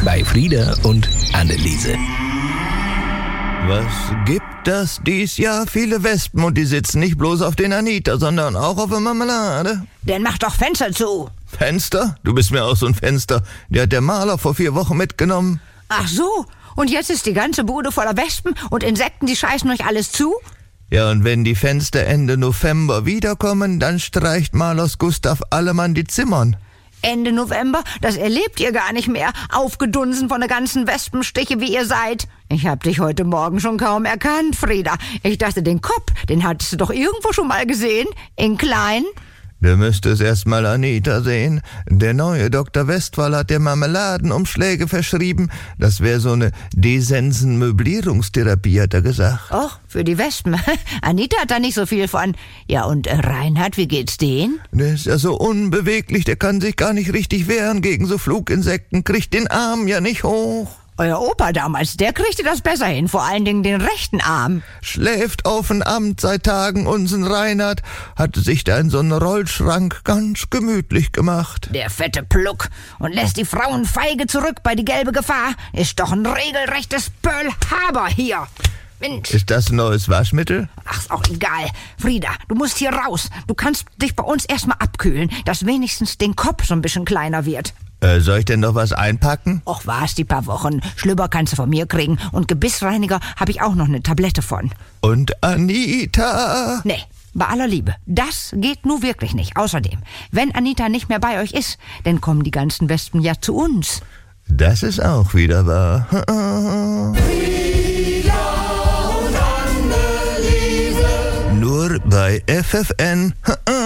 bei Frieda und Anneliese. Was gibt das dies Jahr? Viele Wespen und die sitzen nicht bloß auf den Anita, sondern auch auf der Marmelade. Dann mach doch Fenster zu. Fenster? Du bist mir auch so ein Fenster. Die hat der Maler vor 4 Wochen mitgenommen. Ach so, und jetzt ist die ganze Bude voller Wespen und Insekten, die scheißen euch alles zu? Ja, und wenn die Fenster Ende November wiederkommen, dann streicht Malers Gustav Allemann die Zimmern. Ende November, das erlebt ihr gar nicht mehr, aufgedunsen von der ganzen Wespenstiche, wie ihr seid. Ich hab dich heute Morgen schon kaum erkannt, Frieda. Ich dachte, den Kopf, den hattest du doch irgendwo schon mal gesehen, in klein. Du müsstest erst mal Anita sehen. Der neue Dr. Westphal hat dir Marmeladenumschläge verschrieben. Das wäre so eine Desensenmöblierungstherapie, hat er gesagt. Och, für die Wespen. Anita hat da nicht so viel von. Ja, und Reinhard, wie geht's denen? Der ist ja so unbeweglich, der kann sich gar nicht richtig wehren gegen so Fluginsekten, kriegt den Arm ja nicht hoch. Euer Opa damals, der kriegte das besser hin, vor allen Dingen den rechten Arm. Schläft auf dem Amt seit Tagen, unseren Reinhard, hatte sich da in so einen Rollschrank ganz gemütlich gemacht. Der fette Pluck und lässt die Frauen feige zurück bei die gelbe Gefahr. Ist doch ein regelrechtes Pearl Harbor hier. Mensch. Ist das ein neues Waschmittel? Ach, ist auch egal. Frieda, du musst hier raus. Du kannst dich bei uns erstmal abkühlen, dass wenigstens den Kopf so ein bisschen kleiner wird. Soll ich denn noch was einpacken? Och, war's die paar Wochen. Schlüpper kannst du von mir kriegen und Gebissreiniger habe ich auch noch eine Tablette von. Und Anita? Nee, bei aller Liebe, das geht nun wirklich nicht. Außerdem, wenn Anita nicht mehr bei euch ist, dann kommen die ganzen Wespen ja zu uns. Das ist auch wieder wahr. Nur bei FFN.